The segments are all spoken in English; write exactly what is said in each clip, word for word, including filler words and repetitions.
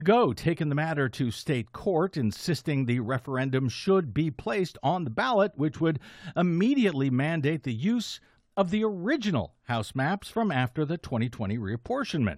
ago taken the matter to state court, insisting the referendum should be placed on the ballot, which would immediately mandate the use of the original House maps from after the twenty twenty reapportionment.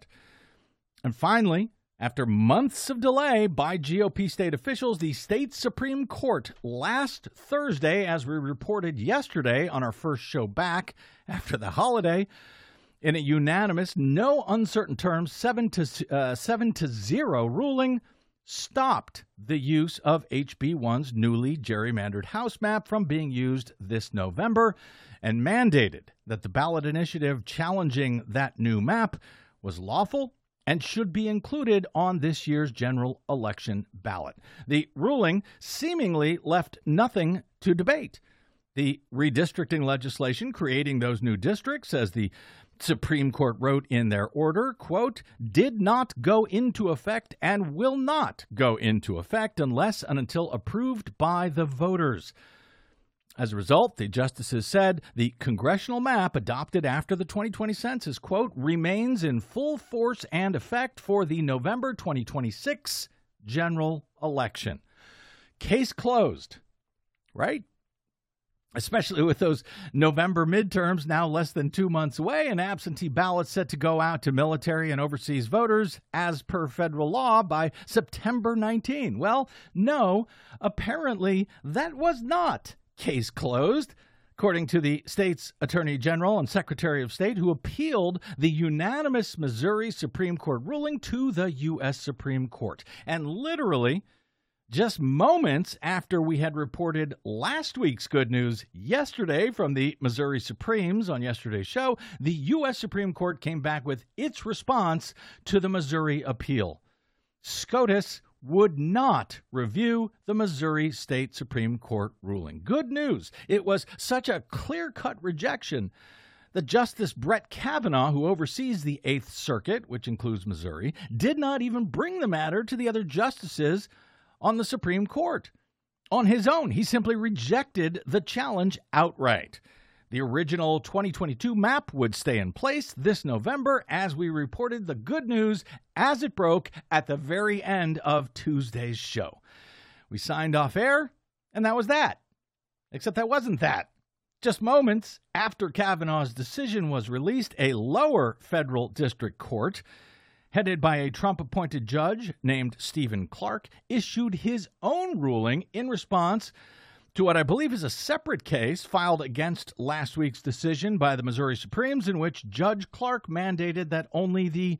And finally, after months of delay by G O P state officials, the state Supreme Court last Thursday, as we reported yesterday on our first show back after the holiday, in a unanimous, no uncertain terms, seven to uh, seven to zero ruling, stopped the use of H B one's newly gerrymandered House map from being used this November, and mandated that the ballot initiative challenging that new map was lawful and should be included on this year's general election ballot. The ruling seemingly left nothing to debate. The redistricting legislation creating those new districts, as the Supreme Court wrote in their order, quote, did not go into effect and will not go into effect unless and until approved by the voters. As a result, the justices said the congressional map adopted after the twenty twenty census, quote, remains in full force and effect for the November twenty twenty-six general election. Case closed, right? Especially with those November midterms now less than two months away and absentee ballots set to go out to military and overseas voters as per federal law by September nineteenth. Well, no, apparently that was not case closed, according to the state's Attorney General and Secretary of State, who appealed the unanimous Missouri Supreme Court ruling to the U S Supreme Court. And literally, just moments after we had reported last week's good news yesterday from the Missouri Supremes on yesterday's show, the U S Supreme Court came back with its response to the Missouri appeal. SCOTUS would not review the Missouri State Supreme Court ruling. Good news. It was such a clear-cut rejection that Justice Brett Kavanaugh, who oversees the Eighth Circuit, which includes Missouri, did not even bring the matter to the other justices on the Supreme Court. On his own, he simply rejected the challenge outright. The original twenty twenty-two map would stay in place this November, as we reported the good news as it broke at the very end of Tuesday's show. We signed off air, and that was that. Except that wasn't that. Just moments after Kavanaugh's decision was released, a lower federal district court, headed by a Trump-appointed judge named Stephen Clark, issued his own ruling in response to what I believe is a separate case filed against last week's decision by the Missouri Supremes, in which Judge Clark mandated that only the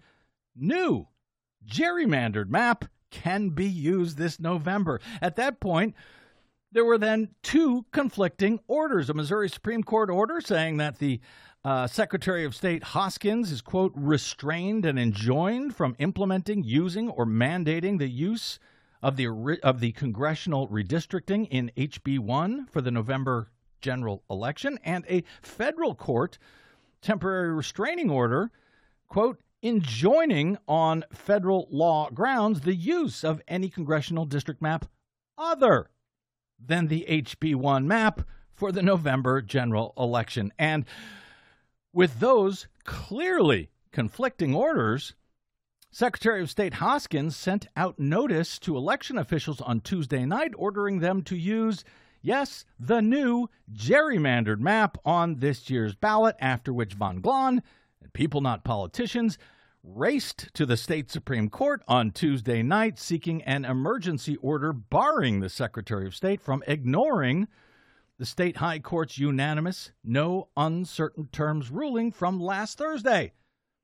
new gerrymandered map can be used this November. At that point, there were then two conflicting orders. A Missouri Supreme Court order saying that the Uh, Secretary of State Hoskins is, quote, restrained and enjoined from implementing, using, or mandating the use of the of the congressional redistricting in H B one for the November general election, and a federal court temporary restraining order, quote, enjoining on federal law grounds the use of any congressional district map other than the H B one map for the November general election. And with those clearly conflicting orders, Secretary of State Hoskins sent out notice to election officials on Tuesday night, ordering them to use, yes, the new gerrymandered map on this year's ballot, after which Von Glahn, and People Not Politicians, raced to the state Supreme Court on Tuesday night, seeking an emergency order barring the Secretary of State from ignoring the state high court's unanimous, no uncertain terms ruling from last Thursday,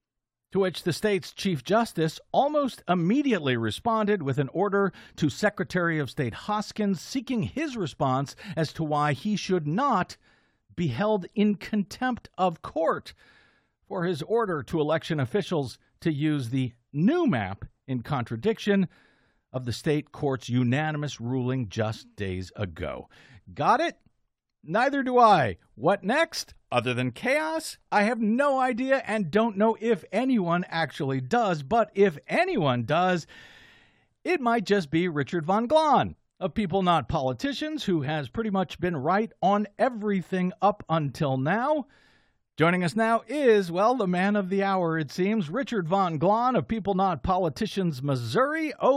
to which the state's Chief Justice almost immediately responded with an order to Secretary of State Hoskins seeking his response as to why he should not be held in contempt of court for his order to election officials to use the new map in contradiction of the state court's unanimous ruling just days ago. Got it? Neither do I. What next? Other than chaos? I have no idea and don't know if anyone actually does. But if anyone does, it might just be Richard Von Glahn of People Not Politicians, who has pretty much been right on everything up until now, Joining us now is, well, the man of the hour, it seems, Richard Von Glahn of People Not Politicians, Missouri.